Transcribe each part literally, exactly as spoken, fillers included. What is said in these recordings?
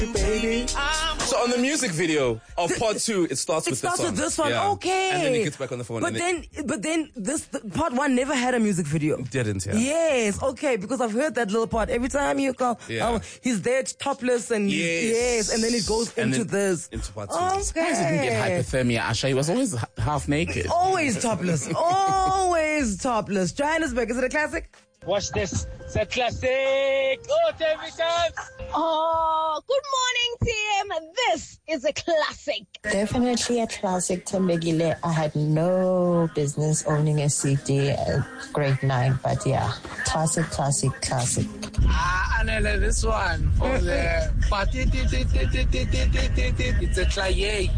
baby. So on the music video of part two, it starts It with starts this song. with this one, Yeah. okay. And then he gets back on the phone. But and then, but then this the, part one never had a music video. it didn't, yeah. Yes, okay, because I've heard that little part. Every time you go, Yeah. oh, he's there topless and Yes. yes, and then it goes And into then this. into part two. Okay. Surprised he didn't get hypothermia, Asha. He was always h- half naked. Always topless. Always topless. Johannesburg, is it a classic? Watch this. It's a classic. Oh, television. Oh, good morning, T M. This is a classic. Definitely a classic, Tembegile. I had no business owning a C D at grade nine, but yeah, classic, classic, classic. Ah, Anela, this one for the party. It's a classic.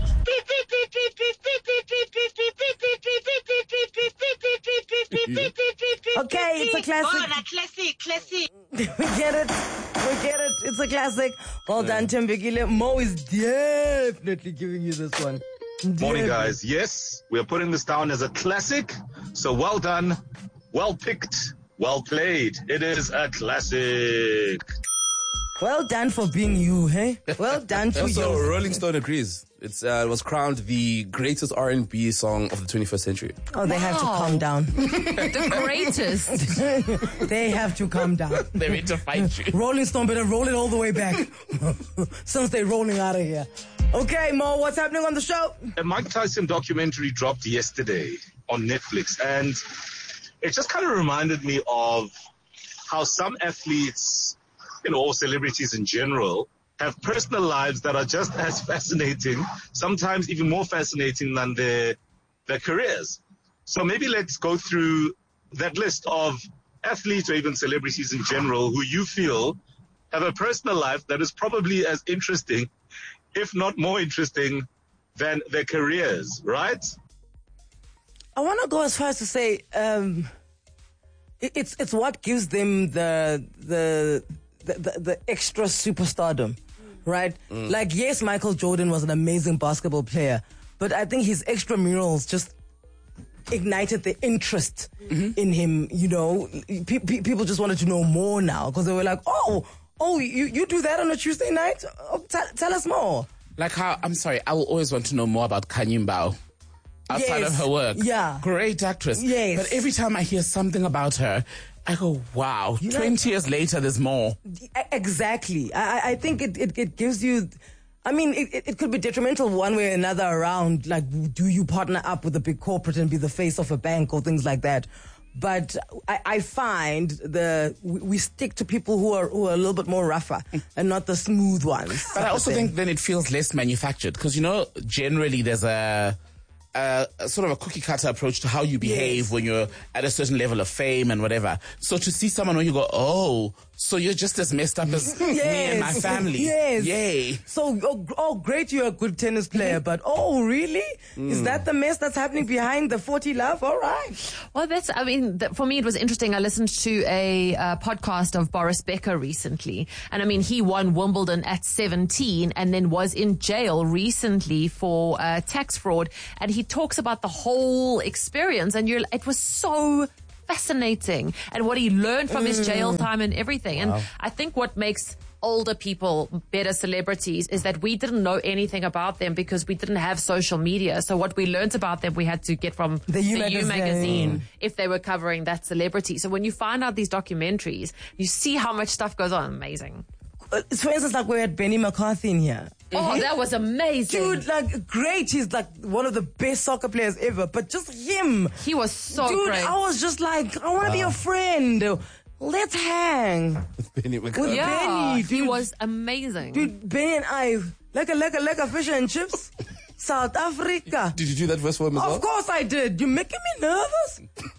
Okay, it's a classic. Classic, classic. We get it. We get it. It's a classic. Well done, Tembegile. Mo is definitely giving you this one. Morning, Definitely. guys. Yes, we are putting this down as a classic. So well done, well picked, well played. It is a classic. Well done for being you, hey? Well done to Also, you. Rolling Stone agrees. It's, uh, it was crowned the greatest R and B song of the twenty-first century. Oh, they have to Wow. calm down. The greatest. They have to calm down. They went to fight you. Rolling Stone better roll it all the way back. Since they're rolling out of here. Okay, Mo, what's happening on the show? A Mike Tyson documentary dropped yesterday on Netflix, and it just kind of reminded me of how some athletes, you know, or celebrities in general, have personal lives that are just as fascinating, sometimes even more fascinating than their their careers. So maybe let's go through that list of athletes or even celebrities in general who you feel have a personal life that is probably as interesting, if not more interesting, than their careers, right? I want to go as far as to say um, it, it's it's what gives them the the the, the, the extra superstardom, right? Like, yes, Michael Jordan was an amazing basketball player, but I think his extramurals just ignited the interest in him. You know, pe- pe- people just wanted to know more now because they were like, oh, oh, you, you do that on a Tuesday night? Oh, t- tell us more. Like how, I'm sorry, I will always want to know more about Kanye Mbao. Outside Yes. of her work. Yeah. Great actress. Yes. But every time I hear something about her, I go, wow, know- twenty years later, there's more. E- Exactly. I, I- I think it, it, it gives you, I mean, it, it- it could be detrimental one way or another around, like, do you partner up with a big corporate and be the face of a bank or things like that? But I, I find the we, we stick to people who are who are a little bit more rougher and not the smooth ones. But I also think then it feels less manufactured because, you know, generally there's a, a, a sort of a cookie cutter approach to how you behave Yes. when you're at a certain level of fame and whatever. So to see someone where you go, oh, so you're just as messed up as me and my family. Yes. Yay. So, oh, oh, great, you're a good tennis player, but oh, really? Is that the mess that's happening behind the forty love? All right. Well, that's, I mean, th- for me, it was interesting. I listened to a uh, podcast of Boris Becker recently. And I mean, he won Wimbledon at seventeen and then was in jail recently for uh, tax fraud. And he talks about the whole experience. And you're, it was so fascinating and what he learned from his jail time and everything. And I think what makes older people better celebrities is that we didn't know anything about them because we didn't have social media. So what we learned about them, we had to get from The U magazine, magazine. if they were covering that celebrity. So when you find out these documentaries, you see how much stuff goes on. Amazing. Uh, for instance, like we had Benny McCarthy in here. Oh, that was amazing. Dude, like, great. He's like one of the best soccer players ever. But just him. He was so Dude, great. I was just like, I want to be your friend. Let's hang. Benny With McCarthy. yeah, Benny, he dude. was amazing. Dude, Benny and I, like a, like a, like a fish and chips. South Africa. Did you do that verse for him as well? Of course I did. You're making me nervous.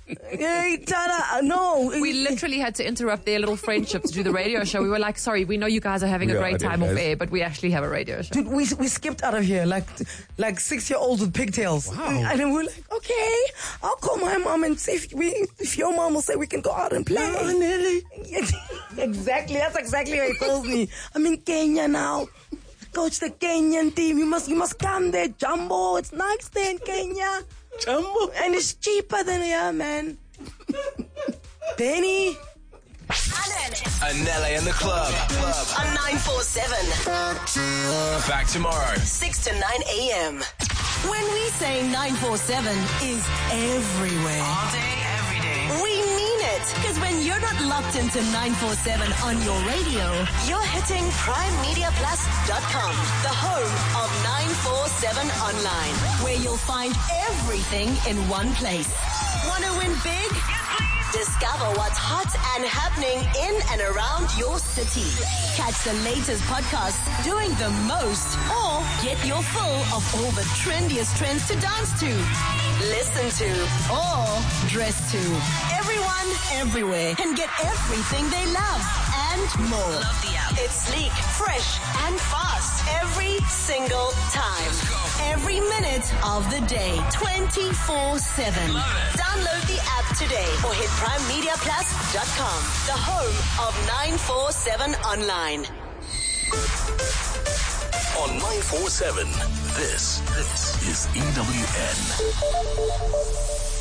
Hey, Tana, no. We literally had to interrupt their little friendship to do the radio show. We were like, sorry, we know you guys are having a Yeah, great I did, time off guys. air, but we actually have a radio show. Dude, we we skipped out of here like like six year olds with pigtails. Wow. And then we're like, okay, I'll call my mom and see if we if your mom will say we can go out and play. Exactly, that's exactly what he tells me. I'm in Kenya now. Coach the Kenyan team. You must you must come there, Jumbo. It's nice there in Kenya. Jumbo. And it's cheaper than here, man. Benny, Anele in the club. On nine four seven. Back tomorrow. six to nine a.m. When we say nine four seven is everywhere. All day, every day. We mean it. Because when you're not locked into nine four seven on your radio, you're hitting prime media plus dot com, the home of nine four seven online, where you'll find everything in one place. Want to win big? Discover what's hot and happening in and around your city. Catch the latest podcasts doing the most, or get your fill of all the trendiest trends to dance to, listen to, or dress to. Everyone, everywhere can get everything they love and more. Love the app. It's sleek, fresh, and fast every single time. Every minute of the day, twenty-four seven. Download the app today or hit prime media plus dot com, the home of nine four seven online. On nine four seven, this, this is E W N.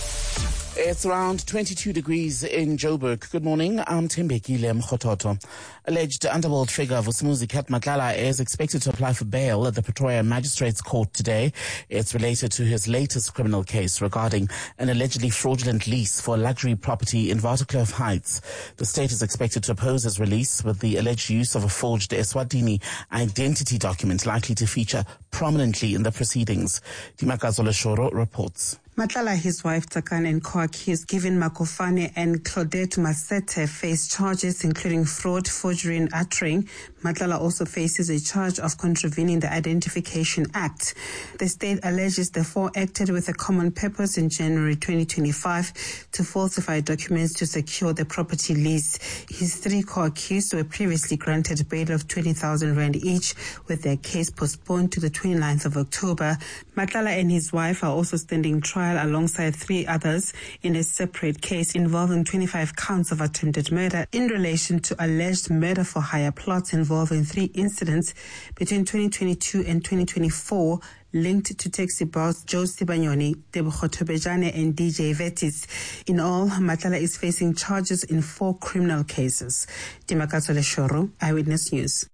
It's around twenty-two degrees in Joburg. Good morning. I'm Tembekile Mkhototo. Alleged underworld figure Vusumuzi Kat Matlala is expected to apply for bail at the Pretoria Magistrates Court today. It's related to his latest criminal case regarding an allegedly fraudulent lease for a luxury property in Waterkloof Heights. The state is expected to oppose his release, with the alleged use of a forged Eswatini identity document likely to feature prominently in the proceedings. Dimakazola Shoro reports. Matlala, his wife Takan, and co-accused Given Makofane and Claudette Masete face charges including fraud, forgery and uttering. Matlala also faces a charge of contravening the Identification Act. The state alleges the four acted with a common purpose in January twenty twenty-five to falsify documents to secure the property lease. His three co-accused were previously granted bail of twenty thousand rand each, with their case postponed to the twenty-ninth of October. Matlala and his wife are also standing trial alongside three others in a separate case involving twenty-five counts of attempted murder in relation to alleged murder for hire plots involving three incidents between twenty twenty-two and twenty twenty-four linked to taxi boss Joe Sibanyoni, Tebogo Tobejane and D J Vetis. In all, Matlala is facing charges in four criminal cases. Dimakatsole Shoro, Eyewitness News.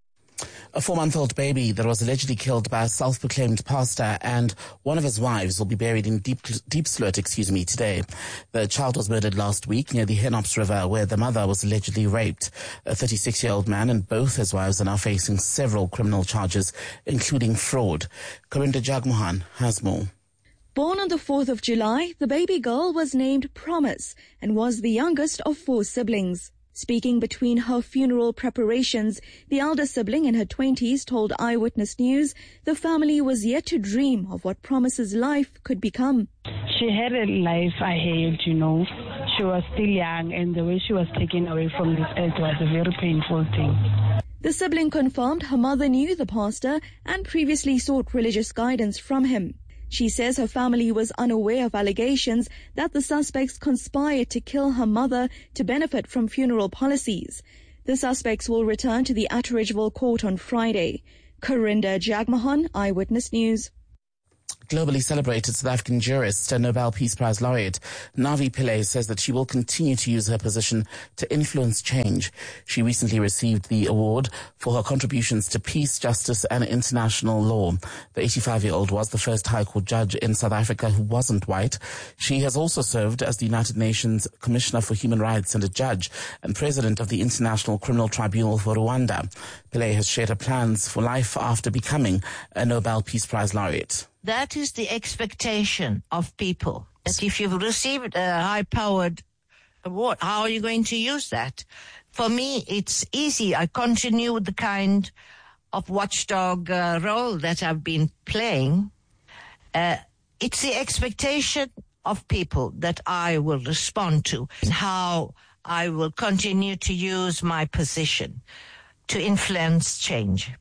A four-month-old baby that was allegedly killed by a self-proclaimed pastor and one of his wives will be buried in Deep, Deep Sloot, excuse me, today. The child was murdered last week near the Henops River, where the mother was allegedly raped. A thirty-six-year-old man and both his wives are now facing several criminal charges, including fraud. Corinda Jagmohan has more. Born on the fourth of July, the baby girl was named Promise and was the youngest of four siblings. Speaking between her funeral preparations, the elder sibling in her twenties told Eyewitness News the family was yet to dream of what Promise's life could become. She had a life ahead, you know. She was still young, and the way she was taken away from this earth was a very painful thing. The sibling confirmed her mother knew the pastor and previously sought religious guidance from him. She says her family was unaware of allegations that the suspects conspired to kill her mother to benefit from funeral policies. The suspects will return to the Atteridgeville court on Friday. Corinda Jagmohan, Eyewitness News. Globally celebrated South African jurist and Nobel Peace Prize laureate Navi Pillay says that she will continue to use her position to influence change. She recently received the award for her contributions to peace, justice and international law. The eighty-five-year-old was the first High Court judge in South Africa who wasn't white. She has also served as the United Nations Commissioner for Human Rights and a judge and president of the International Criminal Tribunal for Rwanda. Pillay has shared her plans for life after becoming a Nobel Peace Prize laureate. That is the expectation of people. That if you've received a high-powered award, how are you going to use that? For me, it's easy. I continue with the kind of watchdog uh, role that I've been playing. Uh, it's the expectation of people that I will respond to, how I will continue to use my position to influence change.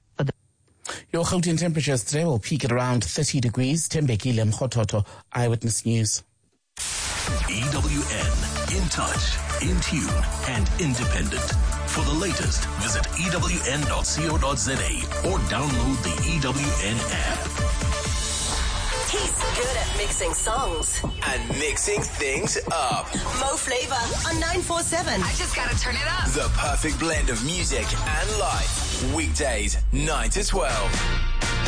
Your Gauteng temperatures today will peak at around thirty degrees. Tembekile Mkhototo, Eyewitness News. E W N, in touch, in tune, and independent. For the latest, visit E W N dot co dot za or download the E W N app. He's good at mixing songs and mixing things up. Mo Flavor on nine four seven. I just gotta turn it up. The perfect blend of music and life. Weekdays, nine to twelve.